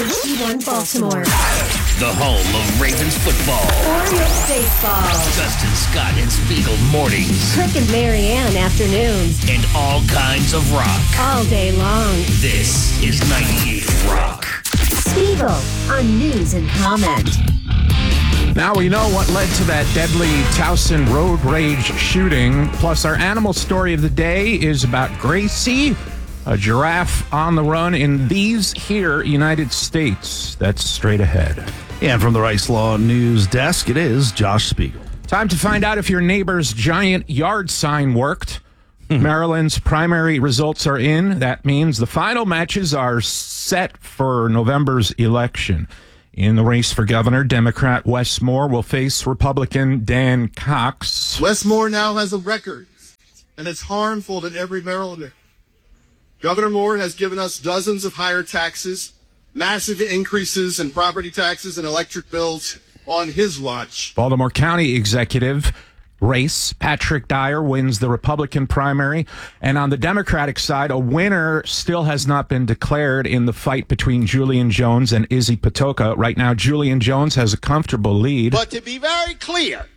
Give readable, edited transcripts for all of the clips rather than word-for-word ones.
HD1 Baltimore. The home of Ravens football. Orioles baseball. Dustin Scott and Spiegel mornings. Kirk and Marianne afternoons. And all kinds of rock. All day long. This is 98 Rock. Spiegel on News and Comment. Now we know what led to that deadly Towson road rage shooting. Plus, our animal story of the day is about Gracie, a giraffe on the run in these here United States. That's straight ahead. And from the Rice Law News Desk, it is Josh Spiegel. Time to find out if your neighbor's giant yard sign worked. Maryland's primary results are in. That means the final matches are set for November's election. In the race for governor, Democrat Wes Moore will face Republican Dan Cox. Wes Moore now has a record, and it's harmful to every Marylander. Governor Moore has given us dozens of higher taxes, massive increases in property taxes and electric bills on his watch. Baltimore County executive race, Patrick Dyer wins the Republican primary. And on the Democratic side, a winner still has not been declared in the fight between Julian Jones and Izzy Patoka. Right now, Julian Jones has a comfortable lead. But to be very clear,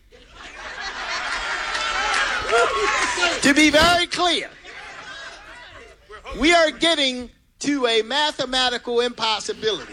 we are getting to a mathematical impossibility.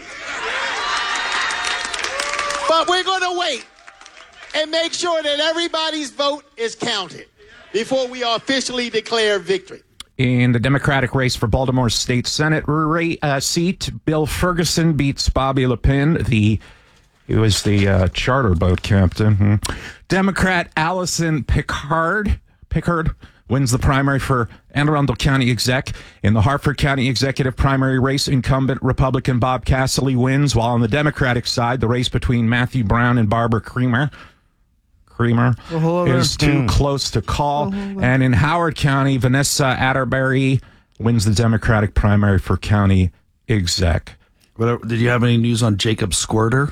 But we're going to wait and make sure that everybody's vote is counted before we officially declare victory. In the Democratic race for Baltimore's state Senate seat, Bill Ferguson beats Bobby Lepin. He was the charter boat captain. Democrat Allison Pickard wins the primary for Anne Arundel County exec. In the Harford County executive primary race, incumbent Republican Bob Casserly wins, while on the Democratic side, the race between Matthew Brown and Barbara Creamer is too close to call. And in Howard County, Vanessa Atterbury wins the Democratic primary for county exec. Did you have any news on Jacob Squirter?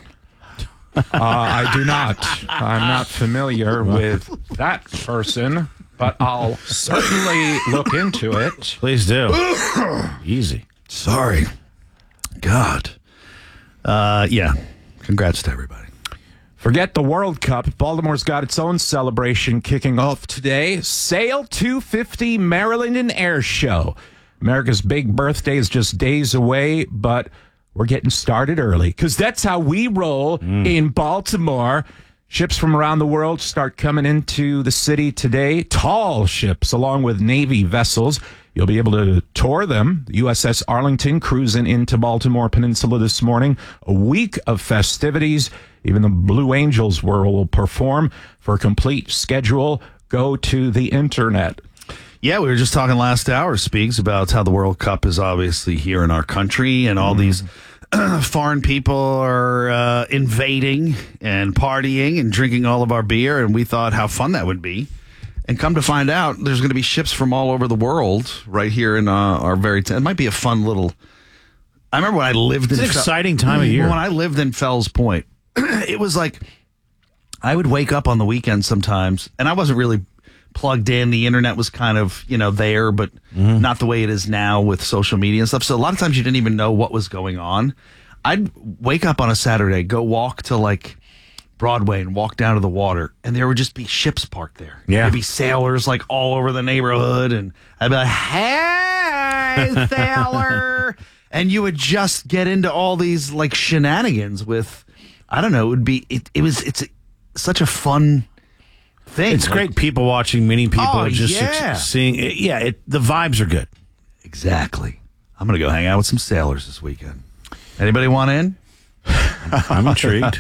I do not. I'm not familiar with that person, but I'll certainly look into it. Please do. Easy. Sorry. God. Yeah. Congrats to everybody. Forget the World Cup. Baltimore's got its own celebration kicking off today. Sail 250 Maryland and Air Show. America's big birthday is just days away, but we're getting started early because that's how we roll in Baltimore. Ships from around the world start coming into the city today. Tall ships along with Navy vessels. You'll be able to tour them. The USS Arlington cruising into Baltimore Peninsula this morning. A week of festivities. Even the Blue Angels will perform. For a complete schedule, go to the internet. Yeah, we were just talking last hour, Speaks, about how the World Cup is obviously here in our country and all these foreign people are invading and partying and drinking all of our beer, and we thought how fun that would be. And come to find out, there's going to be ships from all over the world right here in our very it might be a fun little... I remember when I lived in... It's an exciting time of year. When I lived in Fells Point, it was like I would wake up on the weekend sometimes, and I wasn't really plugged in. The internet was kind of, there, but not the way it is now with social media and stuff. So a lot of times you didn't even know what was going on. I'd wake up on a Saturday, go walk to like Broadway and walk down to the water, and there would just be ships parked there. Yeah. There'd be sailors like all over the neighborhood, and I'd be like, "Hey, sailor!" And you would just get into all these like shenanigans with, I don't know, it's such a fun thing. It's great people watching, meeting people, seeing it. Yeah, the vibes are good. Exactly. I'm going to go hang out with some sailors this weekend. Anybody want in? I'm intrigued.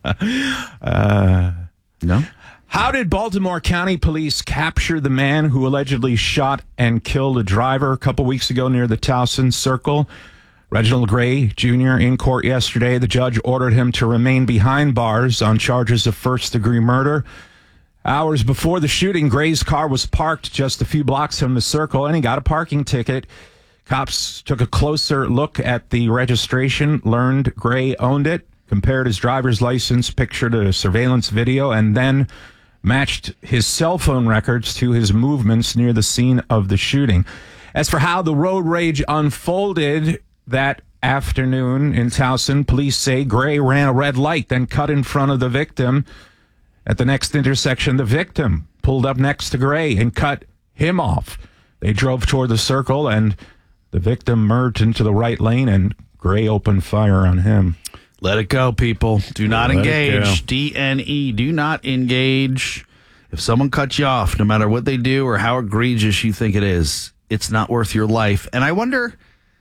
No? How did Baltimore County Police capture the man who allegedly shot and killed a driver a couple weeks ago near the Towson Circle? Reginald Gray Jr. in court yesterday. The judge ordered him to remain behind bars on charges of first-degree murder. Hours before the shooting, Gray's car was parked just a few blocks from the circle, and he got a parking ticket. Cops took a closer look at the registration, learned Gray owned it, compared his driver's license picture to surveillance video, and then matched his cell phone records to his movements near the scene of the shooting. As for how the road rage unfolded, that afternoon in Towson, police say Gray ran a red light, then cut in front of the victim. At the next intersection, the victim pulled up next to Gray and cut him off. They drove toward the circle, and the victim merged into the right lane, and Gray opened fire on him. Let it go, people. Do not Let it engage. DNE. Do not engage. If someone cuts you off, no matter what they do or how egregious you think it is, it's not worth your life. And I wonder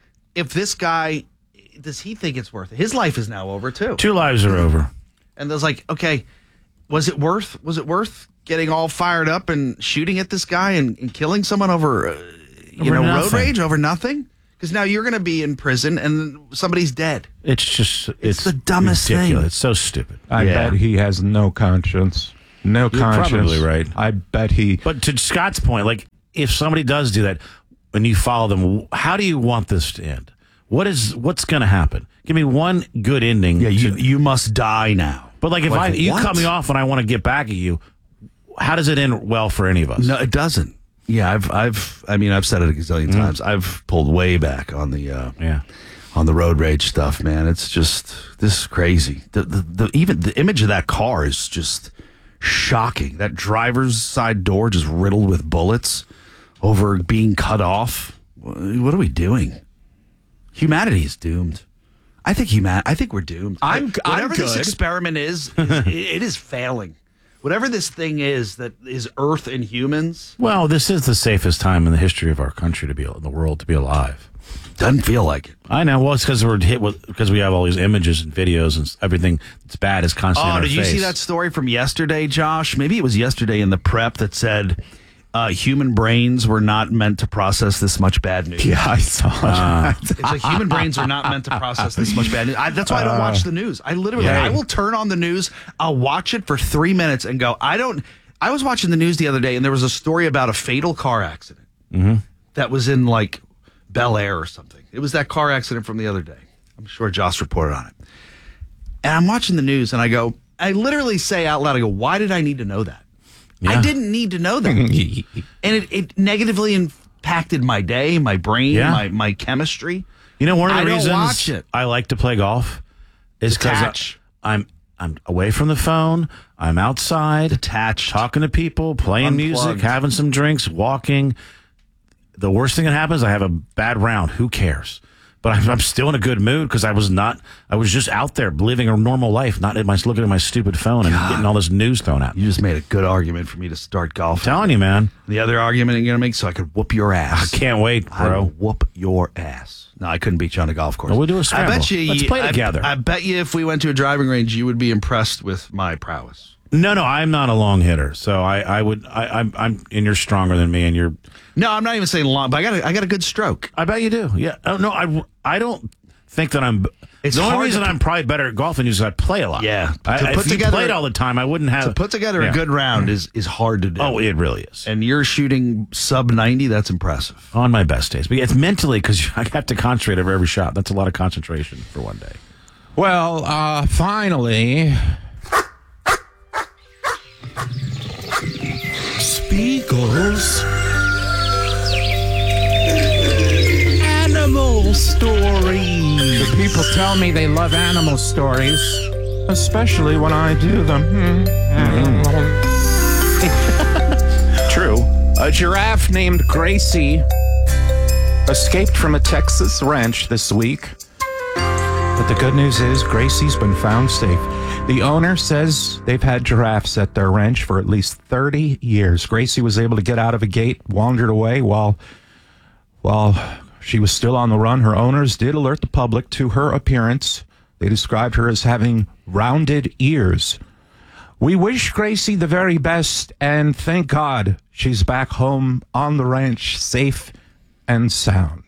if this guy, does he think it's worth it? His life is now over, too. 2 lives are over. And there's like, okay, was it worth getting all fired up and shooting at this guy and killing someone over road nothing. rage over nothing? Because now you're going to be in prison and somebody's dead. It's just It's the dumbest ridiculous. thing. It's so stupid. I bet he has no conscience. No You're conscience. probably right. I bet he... But to Scott's point, like, if somebody does do that and you follow them, how do you want this to end? What's going to happen? Give me one good ending. Yeah, you must die now. But like, if you cut me off when I want to get back at you, how does it end well for any of us? No, it doesn't. Yeah, I've said it a gazillion times. I've pulled way back on the on the road rage stuff, man. It's just, this is crazy. Even the image of that car is just shocking. That driver's side door just riddled with bullets over being cut off. What are we doing? Humanity is doomed. I think we're doomed. Whatever this good. experiment is it is failing. Whatever this thing is that is Earth and humans, Well, this is the safest time in the history of our country in the world to be alive. doesn't feel like it. I know. Well, it's because because we have all these images and videos and everything that's bad is constantly in our Did you face. see that story from yesterday, Josh? Maybe it was yesterday in the prep that said human brains were not meant to process this much bad news. Yeah, I saw it. It's like human brains are not meant to process this much bad news. That's why I don't watch the news. I will turn on the news. I'll watch it for 3 minutes and go, I was watching the news the other day and there was a story about a fatal car accident that was in like Bel Air or something. It was that car accident from the other day. I'm sure Josh reported on it. And I'm watching the news and I literally say out loud, I go, why did I need to know that? Yeah. I didn't need to know that. And it negatively impacted my day, my brain, Yeah. my chemistry. You know, one of the I don't reasons watch it. I like to play golf is because Detach. I'm away from the phone. I'm outside, Detached. talking to people, playing music, Unplugged. having some drinks, walking. The worst thing that happens, I have a bad round. Who cares? But I'm still in a good mood because I was just out there living a normal life, not looking at my stupid phone and getting all this news thrown at me. You just made a good argument for me to start golf. Telling you, man. The other argument you're going to make so I could whoop your ass. I can't wait, I will bro. whoop your ass. No, I couldn't beat you on a golf course. Well, we'll do a scramble. I bet you. Let's play together. I bet you if we went to a driving range, you would be impressed with my prowess. No, I'm not a long hitter, so I'm and you're stronger than me, and you're. No, I'm not even saying long, but I got a good stroke. I bet you do. Yeah. Oh no, I don't think that I'm. It's the only hard reason to I'm probably better at golf than you is I play a lot. Yeah. If you played all the time, I wouldn't have. To put together a good round is hard to do. Oh, it really is. And you're shooting sub 90. That's impressive. On my best days, but it's mentally because I have to concentrate over every shot. That's a lot of concentration for one day. Well, finally, Spiegel's animal stories. The people tell me they love animal stories, especially when I do them. True. A giraffe named Gracie escaped from a Texas ranch this week. But the good news is Gracie's been found safe. The owner says they've had giraffes at their ranch for at least 30 years. Gracie was able to get out of a gate, wandered away while she was still on the run. Her owners did alert the public to her appearance. They described her as having rounded ears. We wish Gracie the very best, and thank God she's back home on the ranch, safe and sound.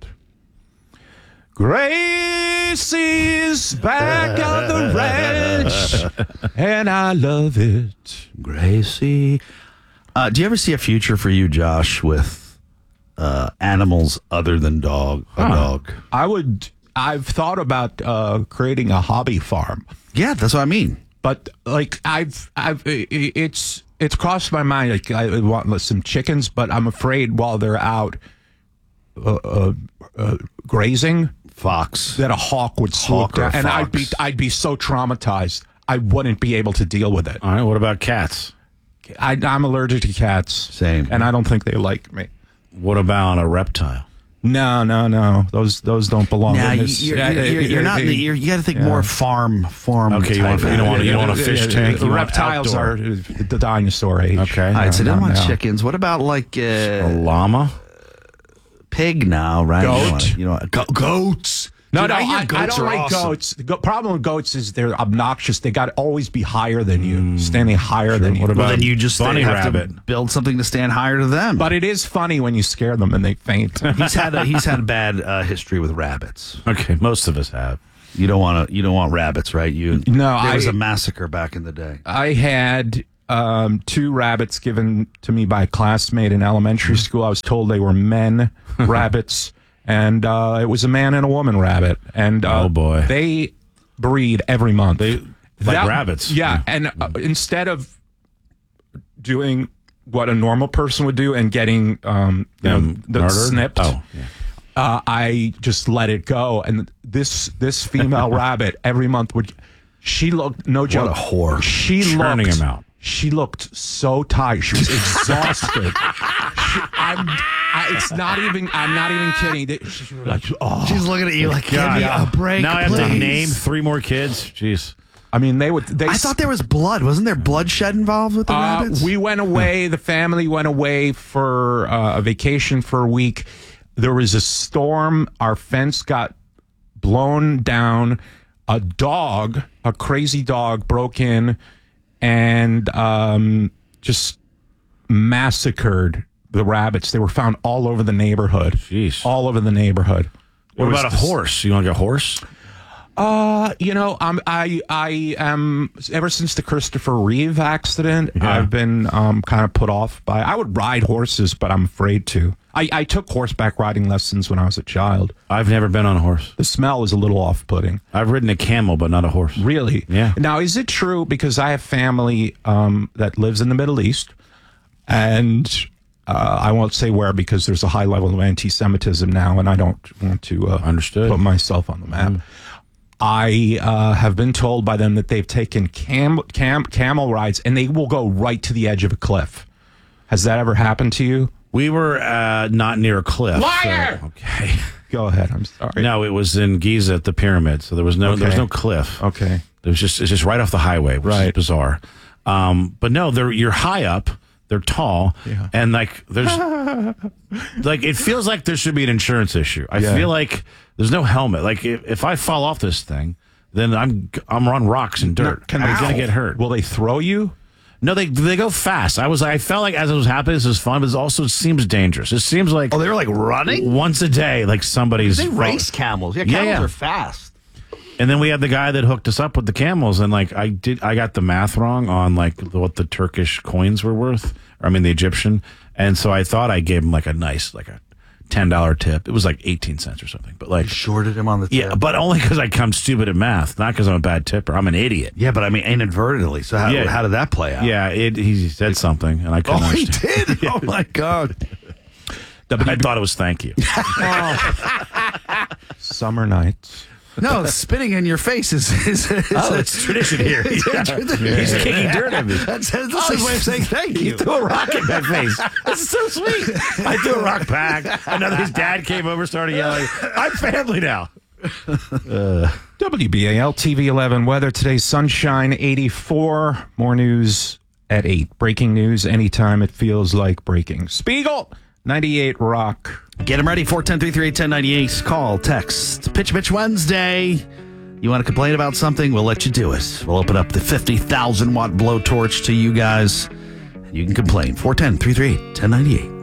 Gracie's back on the ranch, and I love it. Gracie. Do you ever see a future for you, Josh, with animals other than a dog? I've thought about creating a hobby farm. Yeah, that's what I mean. But like it's crossed my mind. Like I want some chickens, but I'm afraid while they're out grazing, Fox. that a hawk would swoop Hawk or down, and fox. I'd be so traumatized. I wouldn't be able to deal with it. All right, what about cats? I'm allergic to cats. Same. And I don't think they like me. What about a reptile? No. Those don't belong. Nah, in this. you're not. You got to think more farm. Okay, you type. don't want a fish tank. The You want reptiles outdoor. are the dinosaur age. Okay. All right, so they don't want No. chickens. What about like A llama? pig now, right? Goat. You know, goats. No, Dude, no, I hear I goats don't are like awesome. goats. The problem with goats is they're obnoxious. They got to always be higher than you, standing higher than you. What Well, about then you just bunny have rabbit? to build something to stand higher to them. But it is funny when you scare them and they faint. he's had a bad history with rabbits. Okay, most of us have. You don't want rabbits, right? No, there was a massacre back in the day. I had 2 rabbits given to me by a classmate in elementary school. I was told they were men rabbits, and it was a man and a woman rabbit. And Oh, boy. they breed every month. Like rabbits. Yeah, and instead of doing what a normal person would do and getting the murdered? snipped. Oh, yeah. I just let it go, and this female rabbit every month would. She looked no joke. a whore. She Churning looked. him out. She looked so tired. She was exhausted. It's not even. I'm not even kidding. She was like, oh. She's looking at you like, give me a break, Now I have to please. name 3 more kids. Jeez. I mean, they would. I thought there was blood. Wasn't there bloodshed involved with the rabbits? We went away. The family went away for a vacation for a week. There was a storm. Our fence got blown down. A crazy dog, broke in and just massacred the rabbits. They were found all over the neighborhood. Jeez. All over the neighborhood. What about a horse? You want to get a horse? I am ever since the Christopher Reeve accident. I've been kind of put off by. I would ride horses, but I'm afraid to. I took horseback riding lessons when I was a child. I've never been on a horse. The smell is a little off-putting. I've ridden a camel, but not a horse. Really? Yeah. Now, is it true, because I have family that lives in the Middle East, and I won't say where because there's a high level of anti-Semitism now, and I don't want to Understood. put myself on the map. I have been told by them that they've taken camel rides, and they will go right to the edge of a cliff. Has that ever happened to you? We were not near a cliff. Liar! So, okay. Go ahead. I'm sorry. No, it was in Giza at the pyramid, so there was no cliff. Okay. It's just right off the highway, which is Right. bizarre. But no, you're high up. They're tall, and like there's like it feels like there should be an insurance issue. I feel like there's no helmet. Like if I fall off this thing, then I'm on rocks and dirt. I'm gonna get hurt. Will they throw you? No, they go fast. I felt like as it was happening, this was fun, but it also seems dangerous. It seems like they were like running? once a day, like somebody's They race camels. Yeah, camels are fast. And then we had the guy that hooked us up with the camels, and like I got the math wrong on like what the Turkish coins were worth, the Egyptian, and so I thought I gave him like a nice like a $10 tip. It was like 18 cents or something, but like Shorted him on the tip. yeah, but only because I'm stupid at math, not because I'm a bad tipper. I'm an idiot. Yeah, but inadvertently. So how did that play out? Yeah, he said something, and I couldn't. Oh, he understand. did? Oh, my God. I thought it was thank you. Summer nights. No, spitting in your face is It's tradition here. He's kicking dirt at me. That's his way of saying thank you. Threw a rock in my face. This is so sweet. I threw a rock back. His dad came over, started yelling. I'm family now. WBAL TV 11 weather today, sunshine 84. More news at 8. Breaking news anytime it feels like breaking. Spiegel 98 Rock. Get them ready. 410-338-1098. Call, text. Pitch Wednesday. You want to complain about something? We'll let you do it. We'll open up the 50,000 watt blowtorch to you guys. You can complain. 410-338-1098.